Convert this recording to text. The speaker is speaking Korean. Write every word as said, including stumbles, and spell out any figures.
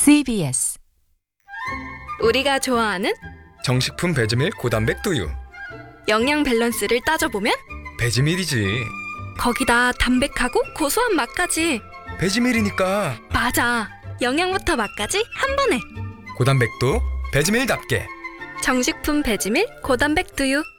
씨비에스 우리가 좋아하는 정식품 배지밀 고단백 두유. 영양 밸런스를 따져보면 배지밀이지. 거기다 담백하고 고소한 맛까지. 배지밀이니까 맞아. 영양부터 맛까지 한 번에. 고단백도 배지밀답게. 정식품 배지밀 고단백 두유.